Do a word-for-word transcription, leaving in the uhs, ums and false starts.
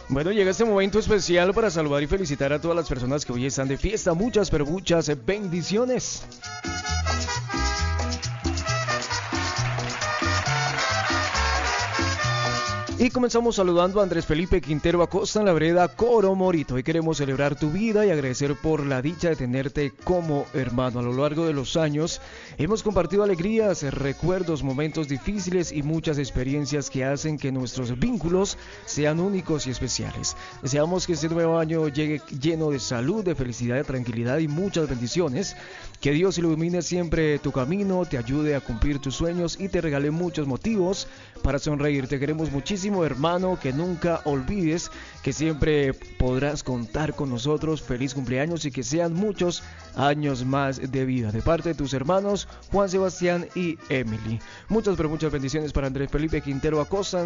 Bueno, llega este momento especial para saludar y felicitar a todas las personas que hoy están de fiesta. Muchas, pero muchas bendiciones. Y comenzamos saludando a Andrés Felipe Quintero Acosta en la vereda Coro Morito. Hoy queremos celebrar tu vida y agradecer por la dicha de tenerte como hermano. A lo largo de los años hemos compartido alegrías, recuerdos, momentos difíciles y muchas experiencias que hacen que nuestros vínculos sean únicos y especiales. Deseamos que este nuevo año llegue lleno de salud, de felicidad, de tranquilidad y muchas bendiciones. Que Dios ilumine siempre tu camino, te ayude a cumplir tus sueños y te regale muchos motivos para sonreír. Te queremos muchísimo, hermano, que nunca olvides que siempre podrás contar con nosotros. Feliz cumpleaños y que sean muchos años más de vida. De parte de tus hermanos Juan Sebastián y Emily. Muchas pero muchas bendiciones para Andrés Felipe Quintero Acosta